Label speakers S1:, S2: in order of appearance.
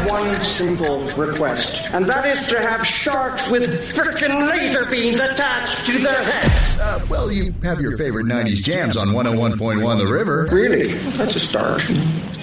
S1: have one simple request, and that is to have sharks with frickin' laser beams attached to their heads.
S2: Well, you have your favorite 90s jams on 101.1 The River.
S1: Really? That's a start.